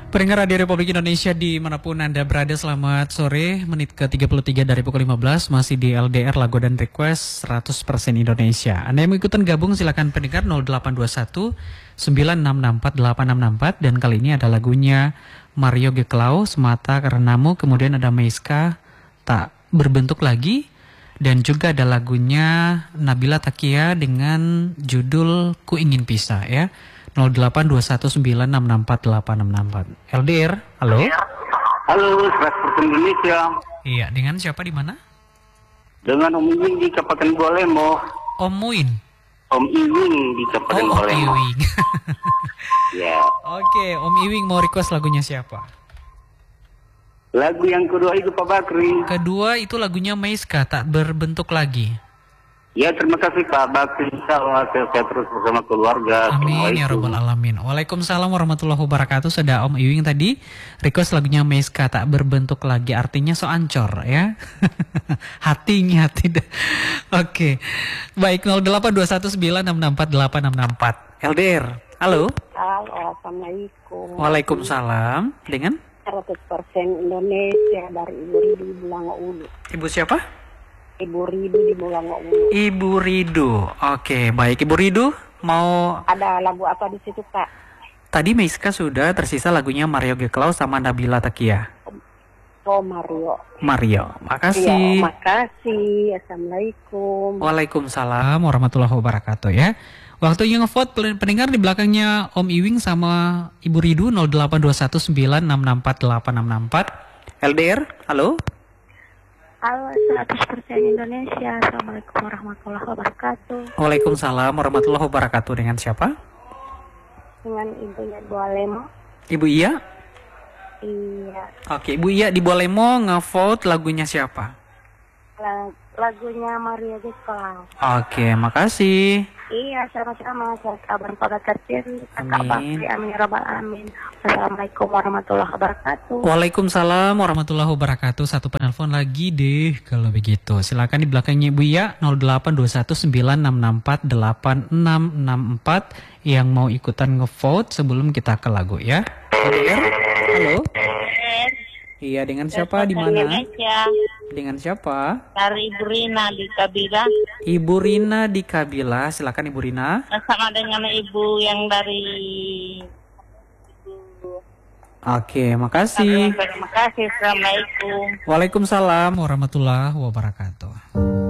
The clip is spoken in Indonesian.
Pendengar Radio Republik Indonesia dimanapun Anda berada, selamat sore. Menit ke-33 dari pukul 15, masih di LDR Lagu dan Request 100% Indonesia. Anda yang mau ikutan gabung silakan pendengar 0821 9664 8664. Dan kali ini ada lagunya Mario Geklau, Semata Karenamu. Kemudian ada Meiska, Tak Berbentuk Lagi. Dan juga ada lagunya Nabila Takia dengan judul Ku Ingin Pisah ya. 082196648664. LDR, halo. Halo, 100% Indonesia. Iya, dengan siapa di mana? Dengan Om Iwing di Kabupaten Bolemo. Om Muin. Om Iwing di Kabupaten Om Bolemo. Iwing. Ya. Oke, Om Iwing mau request lagunya siapa? Lagu yang kedua itu Pak Bakri. Kedua itu lagunya Meiska, Tak Berbentuk Lagi. Ya, terima kasih Pak Bakri. Insyaallah saya terus bersama keluarga. Amin ya rabbal alamin. Waalaikumsalam warahmatullahi wabarakatuh. Sudah Om Iwing tadi request lagunya Meiska, Tak Berbentuk Lagi. Artinya so ancor ya. Hatinya tidak. Oke. Baik, 082196648664. LDR. Halo. Halo, assalamualaikum. Waalaikumsalam. Dengan 100% Indonesia dari Ibu Ridu di Bulanga Ulu. Ibu siapa? Ibu Ridu di Bulanga Ulu. Ibu Ridu. Oke, baik Ibu Ridu. Mau Ada lagu apa di situ, Pak? tadi Meiska sudah, tersisa lagunya Mario Geklau sama Nabila Takia. Oh, Mario. Mario, Iya, makasih. makasih. Assalamualaikum. Waalaikumsalam warahmatullahi wabarakatuh ya. Waktunya ngevote pendengar di belakangnya Om Iwing sama Ibu Ridu 082196648664. LDR, halo. Halo, 100% Indonesia. Assalamualaikum warahmatullahi wabarakatuh. Waalaikumsalam warahmatullahi wabarakatuh. Dengan siapa? Dengan ibunya Bolemo. Ibu Iya? Iya. Oke, Ibu Iya di Bolemo ngevote lagunya siapa? Lagunya Mario Geklau. Oke, makasih. Iya, sama-sama. Saya kabar pada kecil. Amin. Amin, rabbal alamin. Assalamualaikum warahmatullahi wabarakatuh. Waalaikumsalam warahmatullahi wabarakatuh. Satu penelpon lagi deh kalau begitu. Silakan di belakangnya Ibu Iya 082196648664 yang mau ikutan ngevote sebelum kita ke lagu ya. LDR, halo. Iya, dengan siapa di mana? Dengan siapa? Dari Ibu Rina di Kabila. Ibu Rina di Kabila. Silakan Ibu Rina. Sama dengan Ibu yang dari. Oke, makasih. Terima kasih. Assalamualaikum. Waalaikumsalam warahmatullahi wabarakatuh.